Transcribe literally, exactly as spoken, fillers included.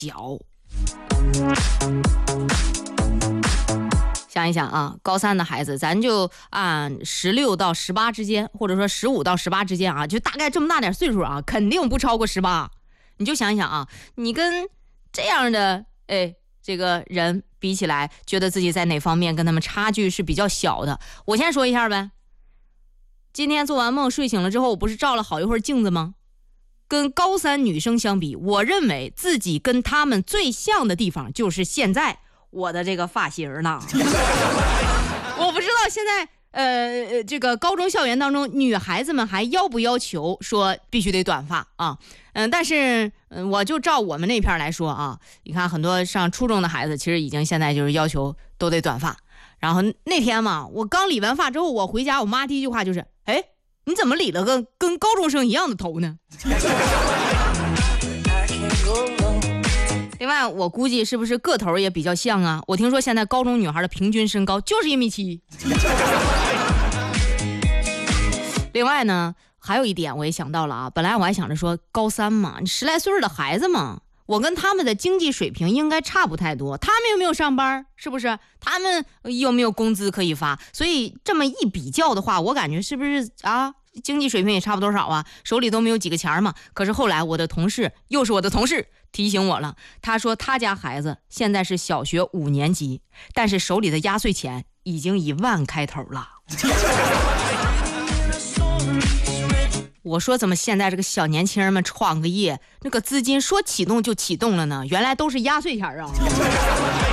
小。想一想啊，高三的孩子，咱就按十六到十八之间，或者说十五到十八之间啊，就大概这么大点岁数啊，肯定不超过十八。你就想一想啊，你跟这样的哎这个人比起来，觉得自己在哪方面跟他们差距是比较小的？我先说一下呗。今天做完梦睡醒了之后，我不是照了好一会儿镜子吗？跟高三女生相比，我认为自己跟她们最像的地方就是现在我的这个发型呢。我不知道现在呃这个高中校园当中，女孩子们还要不要求说必须得短发啊？嗯，但是嗯，我就照我们那片来说啊，你看很多上初中的孩子，其实已经现在就是要求都得短发。然后那天嘛，我刚理完发之后，我回家，我妈第一句话就是：“哎，你怎么理了个跟高中生一样的头呢？”另外，我估计是不是个头也比较像啊？我听说现在高中女孩的平均身高就是一米七。另外呢，还有一点我也想到了啊，本来我还想着说高三嘛，你十来岁的孩子嘛，我跟他们的经济水平应该差不太多，他们有没有上班，是不是？他们有没有工资可以发？所以这么一比较的话，我感觉是不是啊？经济水平也差不多少啊，手里都没有几个钱嘛。可是后来我的同事，又是我的同事提醒我了，他说他家孩子现在是小学五年级，但是手里的压岁钱已经以万开头了。我说怎么现在这个小年轻人们创个业，那个资金说启动就启动了呢？原来都是压岁钱啊。